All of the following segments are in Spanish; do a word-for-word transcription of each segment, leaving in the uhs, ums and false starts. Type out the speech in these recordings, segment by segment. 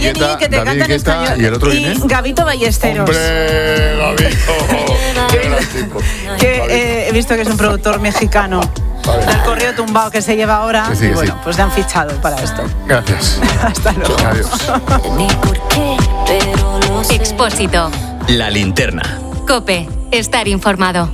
Jenny, que te David canta en Guetta, español. ¿y el otro quién es? Gabito Ballesteros. ¡Hombre, Gabito! ¡Qué gran tipo! Que eh, he visto que es un productor mexicano Vale. del correo tumbado que se lleva ahora. Que sí, y que bueno, sí. pues le han fichado para esto. Gracias. Hasta luego. Adiós. Expósito. La linterna. COPE. Estar informado.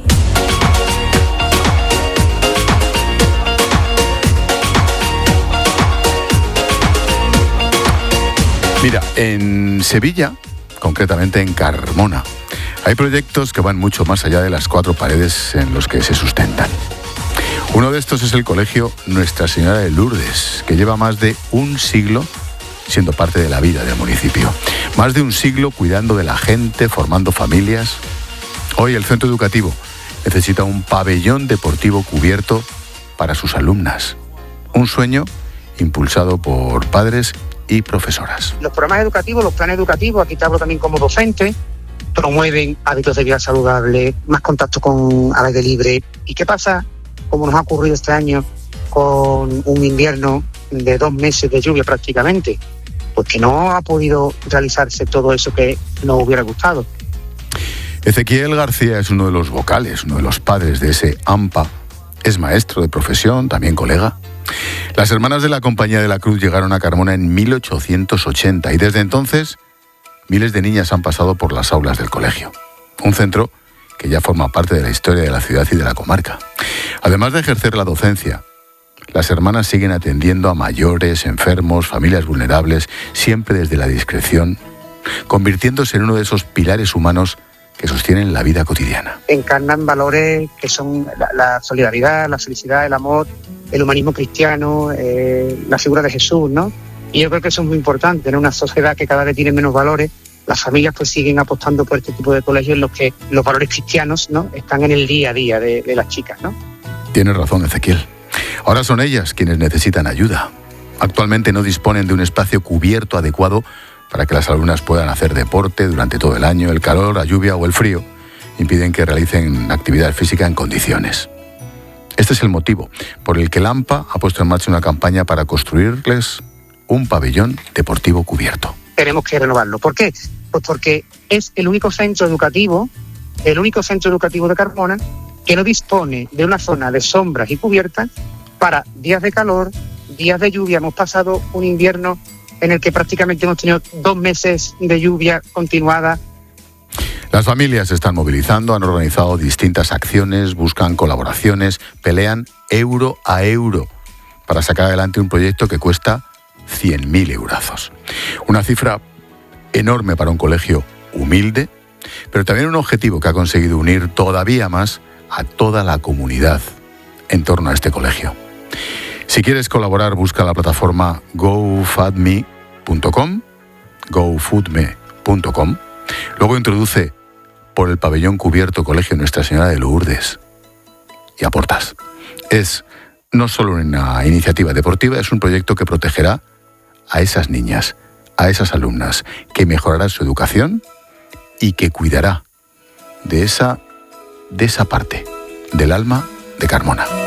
Mira, en Sevilla, concretamente en Carmona, hay proyectos que van mucho más allá de las cuatro paredes en los que se sustentan. Uno de estos es el colegio Nuestra Señora de Lourdes, que lleva más de un siglo siendo parte de la vida del municipio. Más de un siglo cuidando de la gente, formando familias. Hoy el centro educativo necesita un pabellón deportivo cubierto para sus alumnas. Un sueño impulsado por padres y profesoras. Los programas educativos, los planes educativos, aquí te hablo también como docente, promueven hábitos de vida saludable, más contacto con al aire libre. ¿Y qué pasa, como nos ha ocurrido este año, con un invierno de dos meses de lluvia prácticamente? Pues que no ha podido realizarse todo eso que nos hubiera gustado. Ezequiel García es uno de los vocales, uno de los padres de ese AMPA. Es maestro de profesión, también colega. Las hermanas de la Compañía de la Cruz llegaron a Carmona en mil ochocientos ochenta y desde entonces miles de niñas han pasado por las aulas del colegio. Un centro que ya forma parte de la historia de la ciudad y de la comarca. Además de ejercer la docencia, las hermanas siguen atendiendo a mayores, enfermos, familias vulnerables, siempre desde la discreción, convirtiéndose en uno de esos pilares humanos que sostienen la vida cotidiana. Encarnan valores que son la, la solidaridad, la felicidad, el amor, el humanismo cristiano, eh, la figura de Jesús, ¿no? Y yo creo que eso es muy importante. En una sociedad que cada vez tiene menos valores, las familias pues siguen apostando por este tipo de colegios en los que los valores cristianos, ¿no?, están en el día a día de, de las chicas, ¿no? Tienes razón, Ezequiel. Ahora son ellas quienes necesitan ayuda. Actualmente no disponen de un espacio cubierto adecuado para que las alumnas puedan hacer deporte durante todo el año. El calor, la lluvia o el frío impiden que realicen actividad física en condiciones. Este es el motivo por el que el AMPA ha puesto en marcha una campaña para construirles un pabellón deportivo cubierto. Tenemos que renovarlo. ¿Por qué? Pues porque es el único centro educativo, el único centro educativo de Carmona que no dispone de una zona de sombras y cubiertas para días de calor, días de lluvia. Hemos pasado un invierno en el que prácticamente hemos tenido dos meses de lluvia continuada. Las familias se están movilizando, han organizado distintas acciones, buscan colaboraciones, pelean euro a euro para sacar adelante un proyecto que cuesta cien mil eurazos. Una cifra enorme para un colegio humilde, pero también un objetivo que ha conseguido unir todavía más a toda la comunidad en torno a este colegio. Si quieres colaborar, busca la plataforma go fund me punto com, go fund me punto com, luego introduce por el pabellón cubierto Colegio Nuestra Señora de Lourdes y aportas. Es no solo una iniciativa deportiva, es un proyecto que protegerá a esas niñas, a esas alumnas, que mejorará su educación y que cuidará de esa, de esa parte del alma de Carmona.